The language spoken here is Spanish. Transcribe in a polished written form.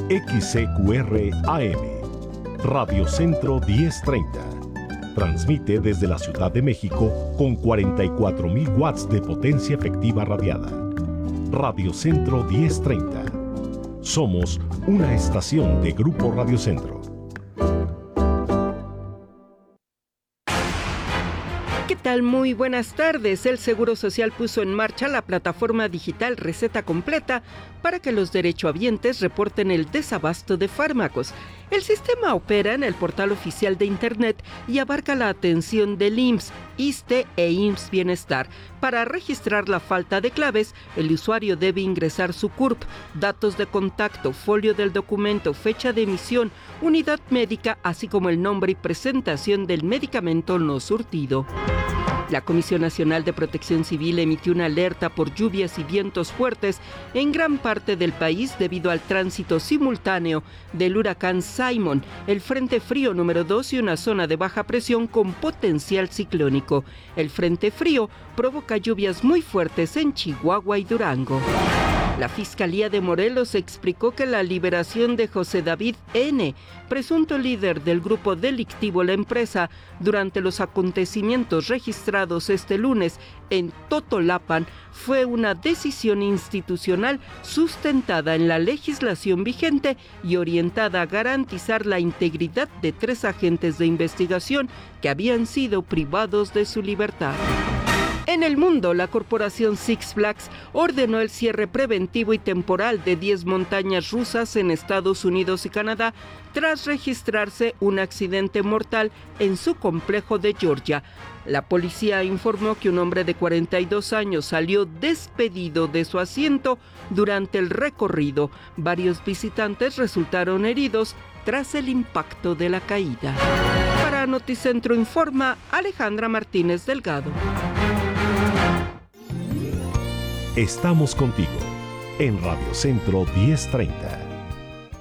XCQR AM, Radio Centro 1030. Transmite desde la Ciudad de México con 44.000 watts de potencia efectiva radiada. Radio Centro 1030. Somos una estación de Grupo Radio Centro. ¿Qué tal? Muy buenas tardes. El Seguro Social puso en marcha la plataforma digital Receta Completa para que los derechohabientes reporten el desabasto de fármacos. El sistema opera en el portal oficial de Internet y abarca la atención del IMSS, ISSSTE e IMSS Bienestar. Para registrar la falta de claves, el usuario debe ingresar su CURP, datos de contacto, folio del documento, fecha de emisión, unidad médica, así como el nombre y presentación del medicamento no surtido. La Comisión Nacional de Protección Civil emitió una alerta por lluvias y vientos fuertes en gran parte del país debido al tránsito simultáneo del huracán Simon, el Frente Frío número 2 y una zona de baja presión con potencial ciclónico. El Frente Frío provoca lluvias muy fuertes en Chihuahua y Durango. La Fiscalía de Morelos explicó que la liberación de José David N., presunto líder del grupo delictivo La Empresa, durante los acontecimientos registrados este lunes en Totolapan, fue una decisión institucional sustentada en la legislación vigente y orientada a garantizar la integridad de 3 agentes de investigación que habían sido privados de su libertad. En el mundo, la corporación Six Flags ordenó el cierre preventivo y temporal de 10 montañas rusas en Estados Unidos y Canadá tras registrarse un accidente mortal en su complejo de Georgia. La policía informó que un hombre de 42 años salió despedido de su asiento durante el recorrido. Varios visitantes resultaron heridos tras el impacto de la caída. Para Noticentro informa Alejandra Martínez Delgado. Estamos contigo en Radio Centro 1030.